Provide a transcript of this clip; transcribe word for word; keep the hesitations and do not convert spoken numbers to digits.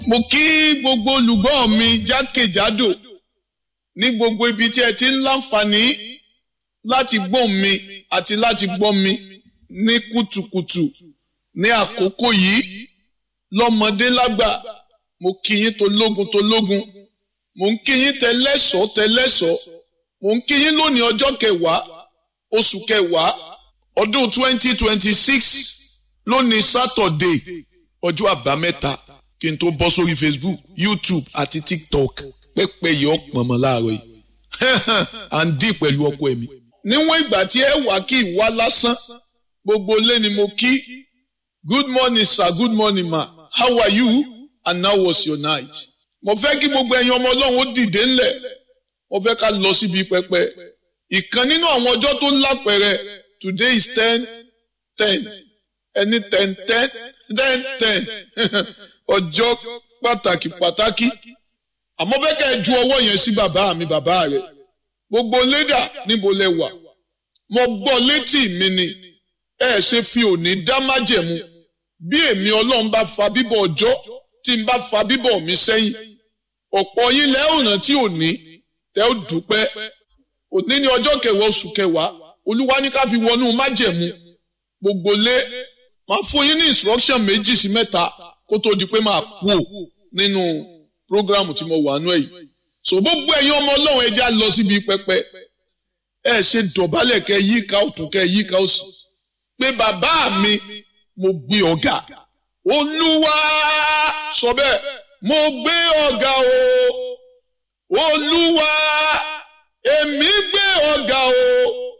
Mo kí gbogbo olùgbọ́ mi jákèjádò ní gbogbo ibi tí ẹ ti ń láǹfààní láti gbọ́ mi àti láti gbọ́ mi ní kùtùkùtù ní àkókò yìí lọ́mọdé lágbà. Mo kí yín tológun tológun, mo ń kí yín tẹlẹ́sọ̀ tẹlẹ́sọ̀, mo ń kí yín lónìí ọjọ́ kẹwàá oṣù kẹwàá ọdún twenty twenty-six lónìí Saturday ọjọ́ àbámẹ́ta kí n tó bọ́ sórí Facebook, YouTube àti TikTok pẹ́pẹ́ yìí ọ̀pọ̀ mọ́ láàárọ̀ yìí à ń dì pẹ̀lú ọkọ ẹ̀mí. Níwọ̀n ìgbà tí ẹ wà kí ìwá lásán gbogbo ilé ni mo kí. Good morning sir, good morning ma, how are you and how was your night? Mo fẹ́ kí gbogbo ẹ̀yin ọmọ Ọlọ́run ó dìde ńlẹ̀, mo fẹ́ ká lọ síbi pẹpẹ. Ìkan nínú àwọn ọjọ́ tó lápẹẹrẹ, today is ten ten, ẹni ten ten ten ten ọjọ́ pàtàkì pàtàkì. Àmọ́ fẹ́ kẹ́ ẹ ju ọwọ́ yẹn sí bàbá mi bàbá rẹ̀. Gbogbo lédà níbo lẹ wà? Mo gbọ́ létí mi ni ẹ ṣe fi òní dá májẹ̀mú. Bí èmi Ọlọ́run bá fa bíbọ̀ ọjọ́ tí n bá fa bíbọ̀ mi sẹ́yìn, ọ̀pọ̀ yín lẹ́ ọ̀ràn tí òní tẹ́ ó dúpẹ́. Òní ní ọjọ́ kẹwàá oṣù kẹwàá, Olúwa ní ká fi wọnú májẹ̀mú. Gbogbo lé máa fún yín ní instruction méjì sí mẹ́ta kó tó di pé máa kú ò nínú prógrámù tí mo wà nú ẹ̀yìn. So gbogbo ẹ̀yin ọmọ Ọlọ́run ẹja lọ síbi pẹpẹ. Ẹ ṣe dọ̀bálẹ̀ kẹ́ yíká ọ̀tún kẹ́ yíká òsì. Pé bàbá mi mo gbé ọ̀gá. Olúwa sọ bẹ́ẹ̀, mo gbé ọ̀gá o. Olúwa èmi gbé ọ̀gá o.